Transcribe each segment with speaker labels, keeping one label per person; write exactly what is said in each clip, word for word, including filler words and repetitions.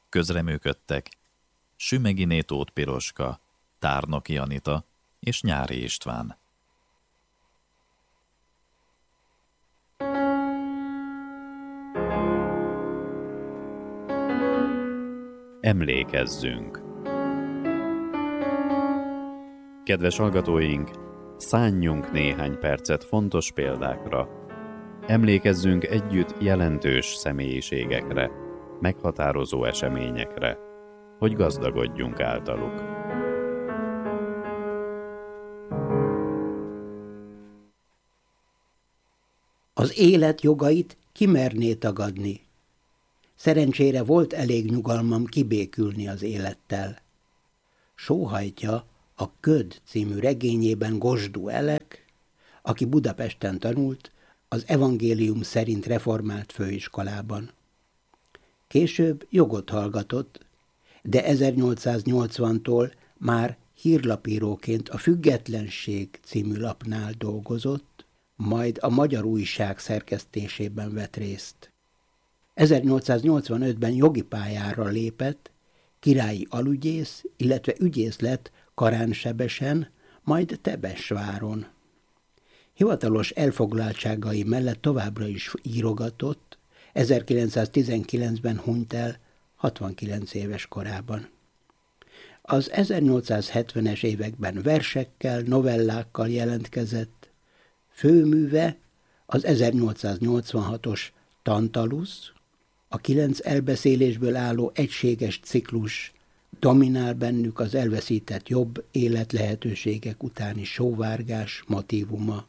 Speaker 1: Közreműködtek Sümegi Tóth Piroska, Tárnoki Anita és Nyári István. Emlékezzünk! Kedves hallgatóink, szánjunk néhány percet fontos példákra. Emlékezzünk együtt jelentős személyiségekre, meghatározó eseményekre, hogy gazdagodjunk általuk.
Speaker 2: Az élet jogait ki merné tagadni? Szerencsére volt elég nyugalmam kibékülni az élettel. Sóhajtja a Köd című regényében Gosdú Elek, aki Budapesten tanult, az evangélium szerint reformált főiskolában. Később jogot hallgatott, de ezernyolcszáznyolcvantól már hírlapíróként a Függetlenség című lapnál dolgozott, majd a Magyar Újság szerkesztésében vett részt. ezernyolcszáznyolcvanötben jogi pályára lépett, királyi alügyész, illetve ügyész lett Karánsebesen, majd Tebesváron. Hivatalos elfoglaltságai mellett továbbra is írogatott, ezerkilencszáztizenkilencben hunyt el hatvankilenc éves korában. Az ezernyolcszázhetvenes években versekkel, novellákkal jelentkezett, főműve az ezernyolcszáznyolcvanhatos Tantalus, a kilenc elbeszélésből álló egységes ciklus dominál bennük az elveszített jobb életlehetőségek utáni sóvárgás motívuma.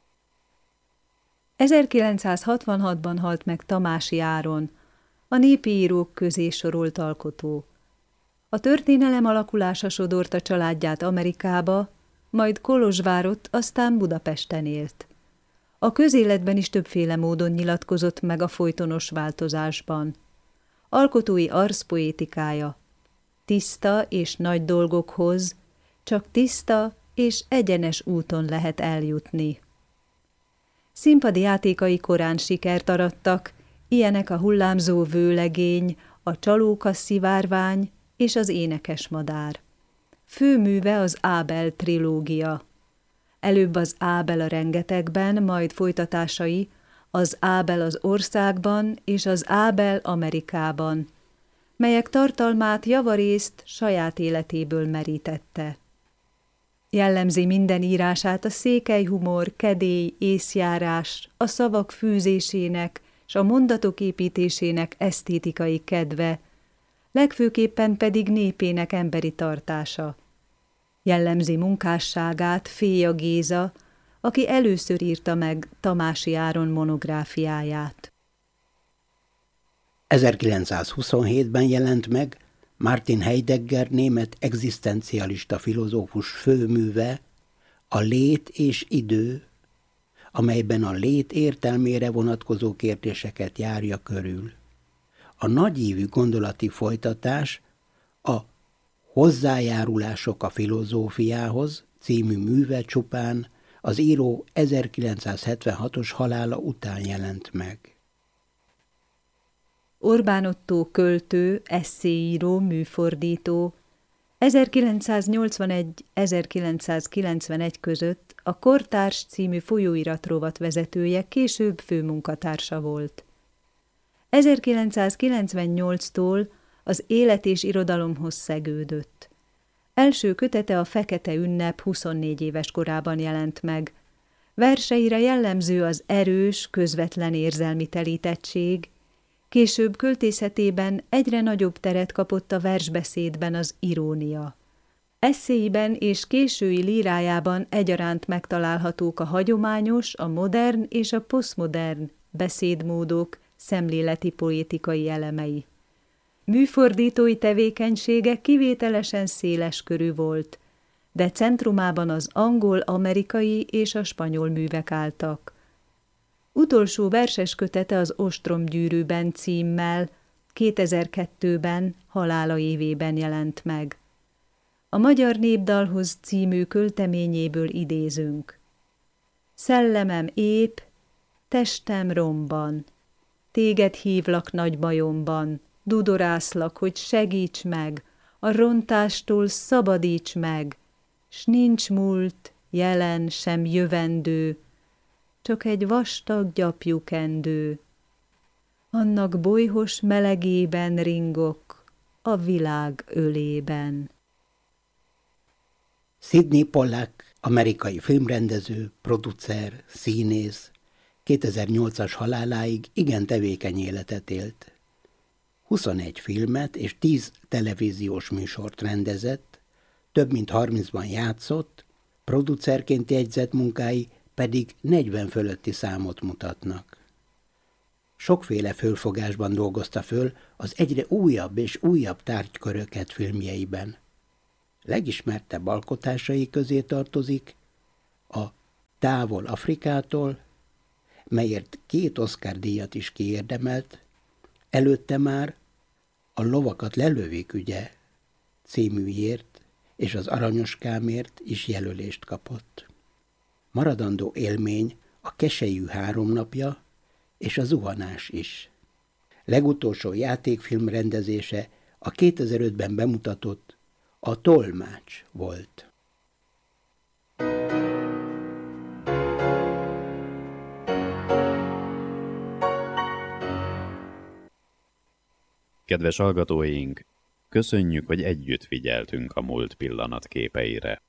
Speaker 3: ezerkilencszázhatvanhatban halt meg Tamási Áron, a népi írók közé sorolt alkotó. A történelem alakulása sodorta családját Amerikába, majd Kolozsvárott, aztán Budapesten élt. A közéletben is többféle módon nyilatkozott meg a folytonos változásban. Alkotói arszpoétikája: tiszta és nagy dolgokhoz csak tiszta és egyenes úton lehet eljutni. Színpadi játékai korán sikert arattak, ilyenek a Hullámzó vőlegény, a Csalóka szivárvány és az Énekes madár. Főműve az Ábel trilógia. Előbb az Ábel a rengetegben, majd folytatásai az Ábel az országban és az Ábel Amerikában, melyek tartalmát javarészt saját életéből merítette. Jellemzi minden írását a székely humor, kedély, észjárás, a szavak fűzésének s a mondatok építésének esztétikai kedve, legfőképpen pedig népének emberi tartása. Jellemzi munkásságát Féja Géza, aki először írta meg Tamási Áron monográfiáját.
Speaker 2: ezerkilencszázhuszonhétben jelent meg Martin Heidegger német egzisztencialista filozófus főműve, a Lét és idő, amelyben a lét értelmére vonatkozó kérdéseket járja körül. A nagyívű gondolati folytatás a Hozzájárulások a filozófiához című műve csupán az író ezerkilencszázhetvenhatos halála után jelent meg.
Speaker 3: Orbán Ottó költő, esszéíró, műfordító ezerkilencszáznyolcvanegy-ezerkilencszázkilencvenegy között a Kortárs című folyóirat rovatvezetője, később főmunkatársa volt. ezerkilencszázkilencvennyolctól az Élet és irodalomhoz szegődött. Első kötete a Fekete ünnep huszonnégy éves korában jelent meg. Verseire jellemző az erős, közvetlen érzelmi telítettség, később költészetében egyre nagyobb teret kapott a versbeszédben az irónia. Esszéiben és késői lírájában egyaránt megtalálhatók a hagyományos, a modern és a posztmodern beszédmódok, szemléleti poétikai elemei. Műfordítói tevékenysége kivételesen széles körű volt, de centrumában az angol, amerikai és a spanyol művek álltak. Utolsó verses kötete az Ostromgyűrűben címmel kétezer-kettőben halála évében jelent meg. A Magyar Népdalhoz című költeményéből idézünk. Szellemem ép, testem romban, téged hívlak nagy bajomban, dudorászlak, hogy segíts meg, a rontástól szabadíts meg, s nincs múlt, jelen sem jövendő, csak egy vastag gyapjukendő. Annak bolyhos melegében ringok, a világ ölében.
Speaker 2: Sidney Pollack, amerikai filmrendező, producer, színész, kétezer-nyolcas haláláig igen tevékeny életet élt. huszonegy filmet és tíz televíziós műsort rendezett, több mint harmincban játszott, producerként jegyzett munkái pedig negyven fölötti számot mutatnak. Sokféle fölfogásban dolgozta föl az egyre újabb és újabb tárgyköröket filmjeiben. Legismertebb alkotásai közé tartozik a Távol Afrikától, melyért két Oscar-díjat is kiérdemelt, előtte már a Lovakat lelövik ügye címűjért és az Aranyoskámért is jelölést kapott. Maradandó élmény a Keselyű háromnapja és a Zuhanás is. Legutolsó játékfilm rendezése a kétezer-ötben bemutatott A Tolmács volt.
Speaker 1: Kedves hallgatóink, köszönjük, hogy együtt figyeltünk a múlt pillanatképeire.